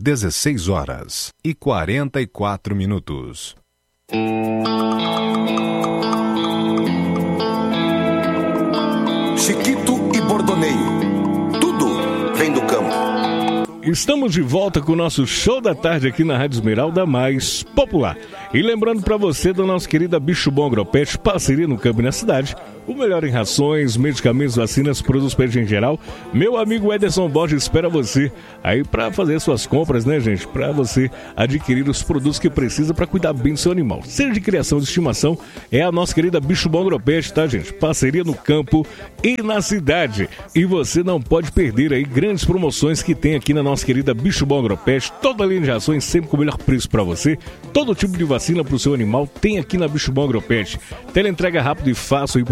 16h44. Chiquito e Bordoneio, tudo vem do campo. Estamos de volta com o nosso show da tarde aqui na Rádio Esmeralda mais popular. E lembrando para você da nossa querida Bicho Bom Agropet, parceria no campo e na cidade, o melhor em rações, medicamentos, vacinas, produtos pet em geral. Meu amigo Ederson Borges espera você aí para fazer suas compras, né, gente? Para você adquirir os produtos que precisa para cuidar bem do seu animal. Seja de criação, de estimação, é a nossa querida Bicho Bom Agropet, tá, gente? Parceria no campo e na cidade. E você não pode perder aí grandes promoções que tem aqui na nossa querida Bicho Bom Agropet. Toda a linha de rações sempre com o melhor preço para você. Todo tipo de vacina para o seu animal tem aqui na Bicho Bom Agropet. Teleentrega rápido e fácil aí